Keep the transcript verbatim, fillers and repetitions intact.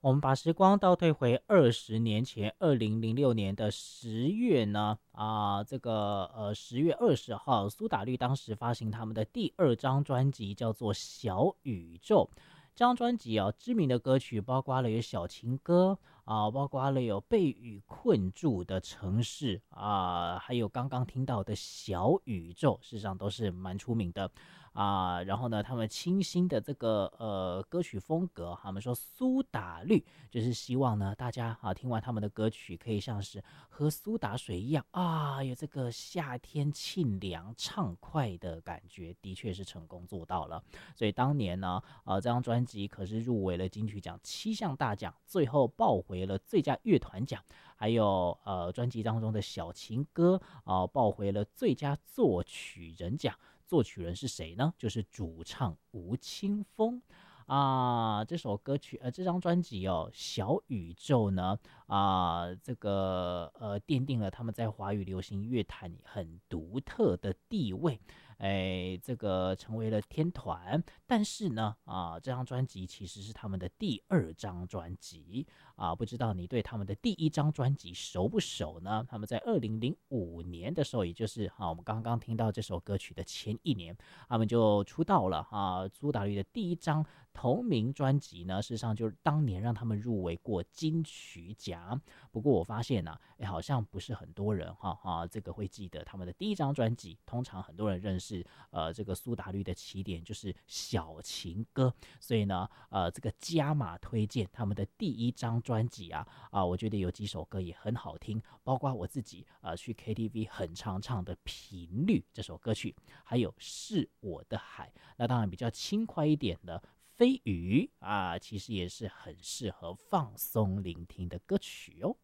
我们把时光倒退回二十年前，二零零六年的十月呢，啊，这个呃十月二十号，苏打绿当时发行他们的第二张专辑，叫做《小宇宙》。这张专辑啊，知名的歌曲包括了有《小情歌》啊，包括了有《被雨困住的城市》啊，还有刚刚听到的《小宇宙》，事实上都是蛮出名的。啊，然后呢，他们清新的这个呃歌曲风格，他们说苏打绿就是希望呢大家啊听完他们的歌曲，可以像是喝苏打水一样啊，有这个夏天沁凉畅快的感觉，的确是成功做到了。所以当年呢，呃，这张专辑可是入围了金曲奖七项大奖，最后抱回了最佳乐团奖，还有呃专辑当中的小情歌啊、呃，抱回了最佳作曲人奖。作曲人是谁呢？就是主唱吴青峰啊。这首歌曲，呃，这张专辑哦，《小宇宙》呢，啊，这个呃，奠定了他们在华语流行乐坛很独特的地位。哎，这个成为了天团，但是呢，啊，这张专辑其实是他们的第二张专辑啊，不知道你对他们的第一张专辑熟不熟呢？他们在二零零五年的时候，也就是啊，我们刚刚听到这首歌曲的前一年，他们就出道了啊。苏打绿的第一张同名专辑呢，事实上就是当年让他们入围过金曲奖。不过我发现呢、啊，哎，好像不是很多人哈啊，这个会记得他们的第一张专辑。通常很多人认识呃这个苏打绿的起点就是小情歌，所以呢，呃，这个加码推荐他们的第一张专辑啊啊，我觉得有几首歌也很好听，包括我自己呃去 K T V 很常唱的《频率》这首歌曲，还有是我的海。那当然比较轻快一点的飞鱼啊，其实也是很适合放松聆听的歌曲哦。